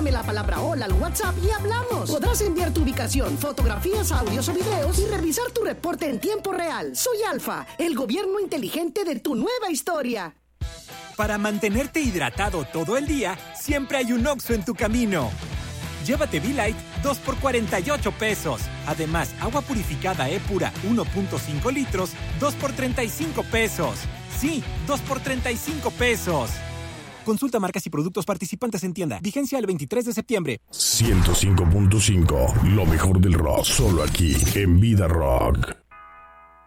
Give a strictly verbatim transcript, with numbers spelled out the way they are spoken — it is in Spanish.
Mándame la palabra hola al WhatsApp y hablamos. Podrás enviar tu ubicación, fotografías, audios o videos y revisar tu reporte en tiempo real. Soy Alfa, el gobierno inteligente de tu nueva historia. Para mantenerte hidratado todo el día, siempre hay un Oxxo en tu camino. Llévate V-Light dos por cuarenta y ocho pesos. Además, agua purificada E-Pura uno punto cinco litros, dos por treinta y cinco pesos. Sí, dos por treinta y cinco pesos. Consulta marcas y productos participantes en tienda. Vigencia el veintitrés de septiembre. ciento cinco punto cinco, lo mejor del rock, solo aquí, en Vida Rock.